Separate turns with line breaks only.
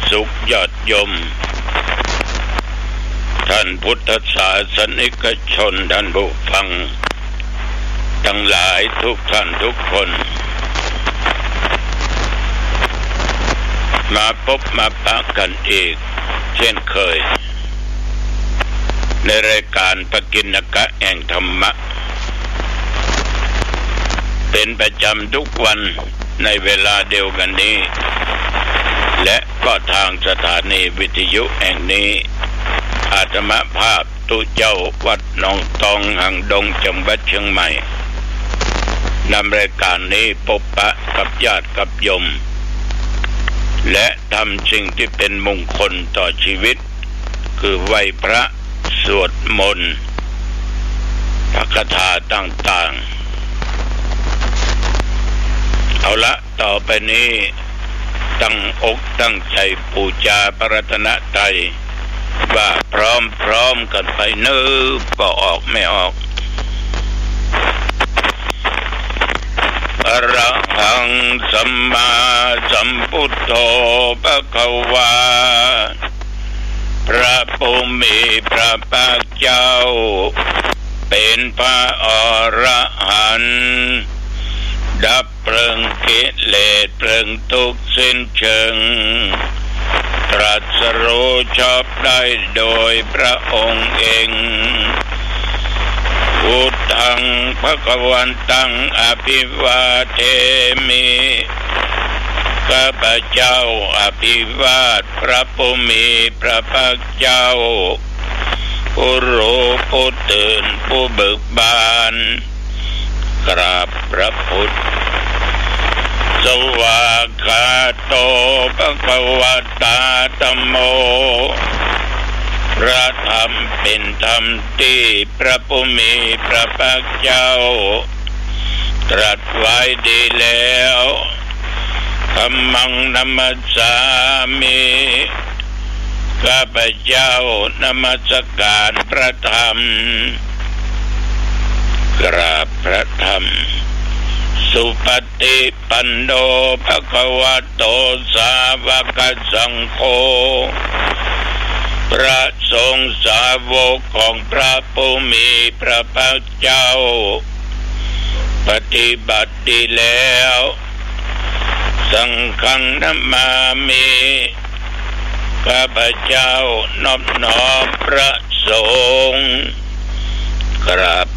สุขยอดยมท่านพุทธศาสนิกชนท่านผู้ฟังทั้งหลายทุกท่านทุกคนมาพบมาปะกันอีกเช่นเคยในรายการปกิณกะแห่งธรรมะเป็นประจำทุกวันในเวลาเดียวกันนี้และก็ทางสถานีวิทยุแห่งนี้อาตมาภาพตุเจ้าวัดหนองตองหางดงจังหวัดเชียงใหม่นำรายการนี้พบปะกับญาติกับโยมและทำสิ่งที่เป็นมงคลต่อชีวิตคือไหว้พระสวดมนต์พระคาถาต่างๆเอาละต่อไปนี้ตั้งอกตั้งใจบูชาพระรัตนตรัยว่าพร้อมกันไปนึกก็ออกไม่ออกอะระหังสัมมาสัมพุทโธภควาพระผู้มีพระภาคเจ้าเป็นพระอรหันต์ดับเพลิงกิเลสเพลิงทุกข์สิ้นเชิงตรัสรู้ชอบได้โดยพระองค์เองพุทธังภควันตังอภิวาเทมิข้าพเจ้าอภิวาทพระผู้มีพระภาคเจ้าผู้รู้ผู้ตื่นผู้เบิกบานกราบพระพุทธสวากาโตภควตาธัมโมพระธรรมเป็นธรรมที่พระผู้มีพระภาคเจ้าตรัสไว้ดีแล้วธัมมังนัมมัสสามิข้าพเจ้านมัสการพระธรรมกราบพระธรรมสุปฏิปันโนภควโตสาวกสังโฆพระสงฆ์สาวกของพระผู้มีพระภาคเจ้าปฏิบัติดีแล้วสังฆังนัมมามิข้าพเจ้านอบน้อมพระสงฆ์กราบ